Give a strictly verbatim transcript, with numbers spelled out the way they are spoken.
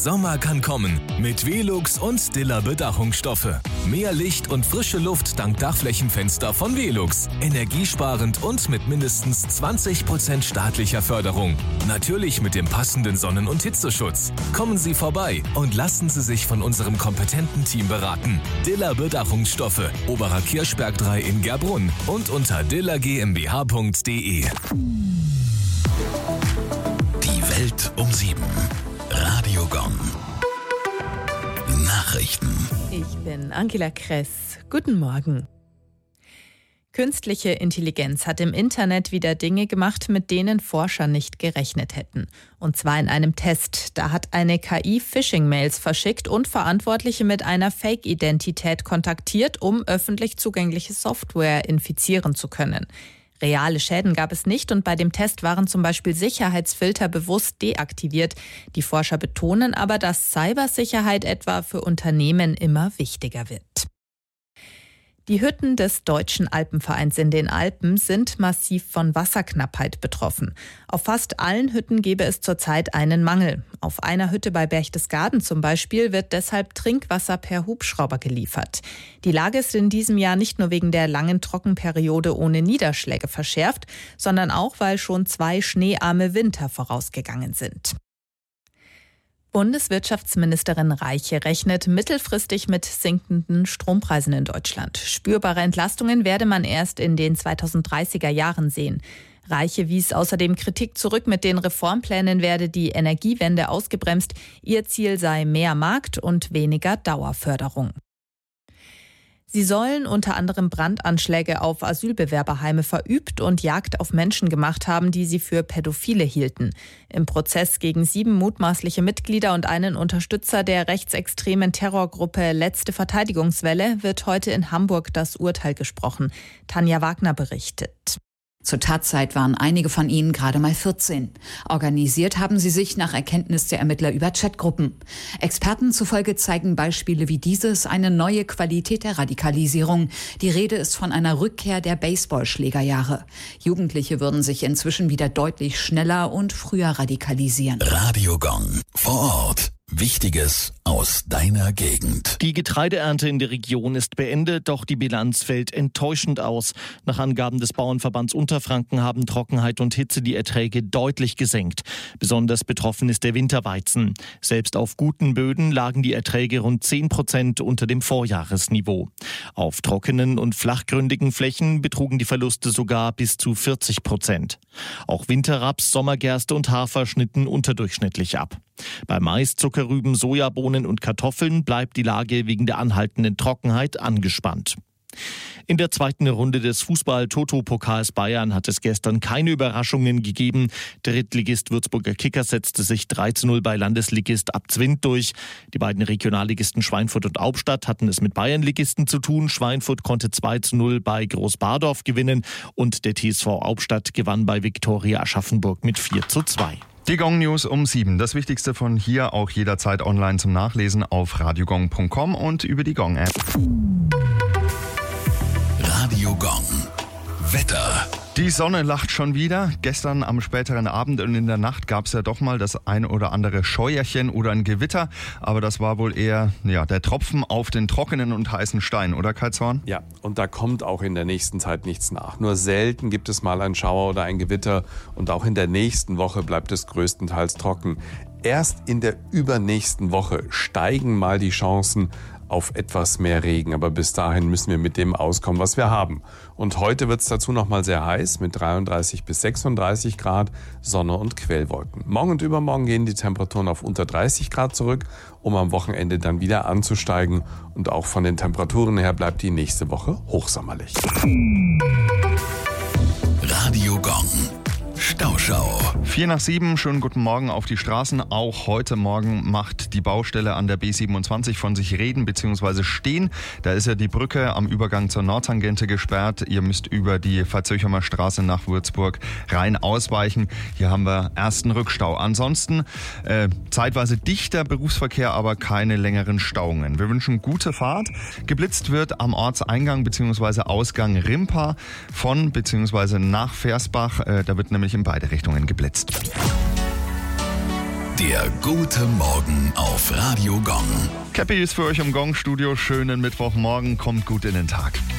Sommer kann kommen mit Velux und Diller Bedachungsstoffe. Mehr Licht und frische Luft dank Dachflächenfenster von Velux. Energiesparend und mit mindestens zwanzig Prozent staatlicher Förderung. Natürlich mit dem passenden Sonnen- und Hitzeschutz. Kommen Sie vorbei und lassen Sie sich von unserem kompetenten Team beraten. Diller Bedachungsstoffe. Oberer Kirchberg drei in Gerbrunn und unter diller g m b h punkt d e. Die Welt um sieben. Radio Gong. Nachrichten. Ich bin Angela Kress. Guten Morgen. Künstliche Intelligenz hat im Internet wieder Dinge gemacht, mit denen Forscher nicht gerechnet hätten. Und zwar in einem Test. Da hat eine K I Phishing-Mails verschickt und Verantwortliche mit einer Fake-Identität kontaktiert, um öffentlich zugängliche Software infizieren zu können. Reale Schäden gab es nicht und bei dem Test waren zum Beispiel Sicherheitsfilter bewusst deaktiviert. Die Forscher betonen aber, dass Cybersicherheit etwa für Unternehmen immer wichtiger wird. Die Hütten des Deutschen Alpenvereins in den Alpen sind massiv von Wasserknappheit betroffen. Auf fast allen Hütten gebe es zurzeit einen Mangel. Auf einer Hütte bei Berchtesgaden zum Beispiel wird deshalb Trinkwasser per Hubschrauber geliefert. Die Lage ist in diesem Jahr nicht nur wegen der langen Trockenperiode ohne Niederschläge verschärft, sondern auch, weil schon zwei schneearme Winter vorausgegangen sind. Bundeswirtschaftsministerin Reiche rechnet mittelfristig mit sinkenden Strompreisen in Deutschland. Spürbare Entlastungen werde man erst in den zweitausenddreißiger Jahren sehen. Reiche wies außerdem Kritik zurück, mit den Reformplänen werde die Energiewende ausgebremst. Ihr Ziel sei mehr Markt und weniger Dauerförderung. Sie sollen unter anderem Brandanschläge auf Asylbewerberheime verübt und Jagd auf Menschen gemacht haben, die sie für Pädophile hielten. Im Prozess gegen sieben mutmaßliche Mitglieder und einen Unterstützer der rechtsextremen Terrorgruppe Letzte Verteidigungswelle wird heute in Hamburg das Urteil gesprochen. Tanja Wagner berichtet. Zur Tatzeit waren einige von ihnen gerade mal vierzehn. Organisiert haben sie sich nach Erkenntnis der Ermittler über Chatgruppen. Experten zufolge zeigen Beispiele wie dieses eine neue Qualität der Radikalisierung. Die Rede ist von einer Rückkehr der Baseballschlägerjahre. Jugendliche würden sich inzwischen wieder deutlich schneller und früher radikalisieren. Radio Gong. Vor Ort. Wichtiges aus deiner Gegend. Die Getreideernte in der Region ist beendet, doch die Bilanz fällt enttäuschend aus. Nach Angaben des Bauernverbands Unterfranken haben Trockenheit und Hitze die Erträge deutlich gesenkt. Besonders betroffen ist der Winterweizen. Selbst auf guten Böden lagen die Erträge rund zehn Prozent unter dem Vorjahresniveau. Auf trockenen und flachgründigen Flächen betrugen die Verluste sogar bis zu vierzig Prozent. Auch Winterraps, Sommergerste und Hafer schnitten unterdurchschnittlich ab. Bei Mais, Zuckerrüben, Sojabohnen und Kartoffeln bleibt die Lage wegen der anhaltenden Trockenheit angespannt. In der zweiten Runde des Fußball-Toto-Pokals Bayern hat es gestern keine Überraschungen gegeben. Drittligist Würzburger Kickers setzte sich drei zu null bei Landesligist Abzwind durch. Die beiden Regionalligisten Schweinfurt und Hauptstadt hatten es mit Bayernligisten zu tun. Schweinfurt konnte zwei zu null bei Großbardorf gewinnen und der T S V Hauptstadt gewann bei Viktoria Aschaffenburg mit vier zu zwei. Die Gong News um sieben. Das Wichtigste von hier auch jederzeit online zum Nachlesen auf radiogong punkt com und über die Gong App. Radio Gong. Wetter. Die Sonne lacht schon wieder. Gestern am späteren Abend und in der Nacht gab es ja doch mal das ein oder andere Scheuerchen oder ein Gewitter. Aber das war wohl eher ja, der Tropfen auf den trockenen und heißen Stein, oder Kai Zorn? Ja, und da kommt auch in der nächsten Zeit nichts nach. Nur selten gibt es mal einen Schauer oder ein Gewitter. Und auch in der nächsten Woche bleibt es größtenteils trocken. Erst in der übernächsten Woche steigen mal die Chancen auf etwas mehr Regen. Aber bis dahin müssen wir mit dem auskommen, was wir haben. Und heute wird es dazu noch mal sehr heiß mit dreiunddreißig bis sechsunddreißig Grad, Sonne und Quellwolken. Morgen und übermorgen gehen die Temperaturen auf unter dreißig Grad zurück, um am Wochenende dann wieder anzusteigen. Und auch von den Temperaturen her bleibt die nächste Woche hochsommerlich. Radio Gong. Stauschau. Vier nach sieben, schönen guten Morgen auf die Straßen. Auch heute Morgen macht die Baustelle an der B siebenundzwanzig von sich reden bzw. stehen. Da ist ja die Brücke am Übergang zur Nordtangente gesperrt. Ihr müsst über die Verzöchermer Straße nach Würzburg rein ausweichen. Hier haben wir ersten Rückstau. Ansonsten äh, zeitweise dichter Berufsverkehr, aber keine längeren Stauungen. Wir wünschen gute Fahrt. Geblitzt wird am Ortseingang bzw. Ausgang Rimpa von bzw. nach Versbach. Äh, da wird nämlich in beide Richtungen geblitzt. Der gute Morgen auf Radio Gong. Cappy ist für euch im Gong-Studio. Schönen Mittwochmorgen, kommt gut in den Tag.